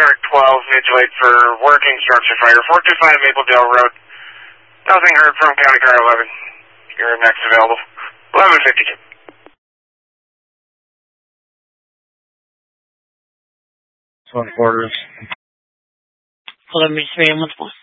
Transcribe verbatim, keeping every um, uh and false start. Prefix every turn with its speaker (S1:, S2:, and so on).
S1: Car twelve, Midway for working structure fire, four two five Mapledale Road. Nothing heard from County Car eleven. You're next available. eleven fifty-two.
S2: One quarters.
S3: eleven fifty-three, I'm with one.